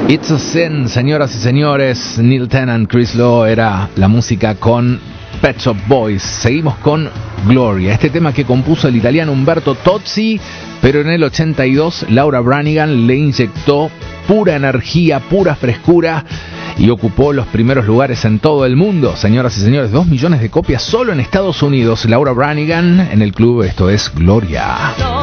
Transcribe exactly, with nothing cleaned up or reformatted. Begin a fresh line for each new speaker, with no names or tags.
It's a Sin, señoras y señores. Neil Tennant, Chris Lowe, era la música con Pet Shop Boys. Seguimos con Gloria, este tema que compuso el italiano Umberto Tozzi, pero en el ochenta y dos Laura Branigan le inyectó pura energía, pura frescura y ocupó los primeros lugares en todo el mundo. Señoras y señores, dos millones de copias solo en Estados Unidos. Laura Branigan en el club, esto es Gloria.